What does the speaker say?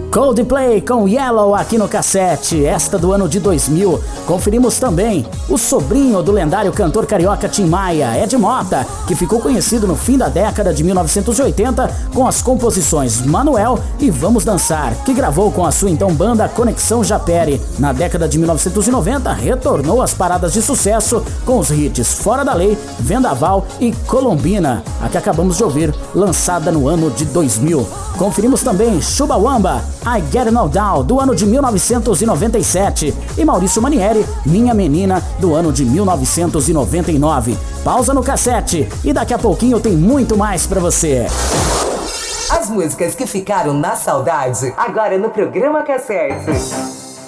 Coldplay com Yellow aqui no cassete, esta do ano de 2000. Conferimos também o sobrinho do lendário cantor carioca Tim Maia, Ed Mota, que ficou conhecido no fim da década de 1980 com as composições Manuel e Vamos Dançar, que gravou com a sua então banda Conexão Japeri. Na década de 1990, retornou às paradas de sucesso com os hits Fora da Lei, Vendaval e Colombina, a que acabamos de ouvir, lançada no ano de 2000. Conferimos também Chumbawamba, I Get It All Down, do ano de 1997, e Maurício Manieri, Minha Menina, do ano de 1999. Pausa no cassete e daqui a pouquinho tem muito mais pra você. As músicas que ficaram na saudade, agora no programa Cassete.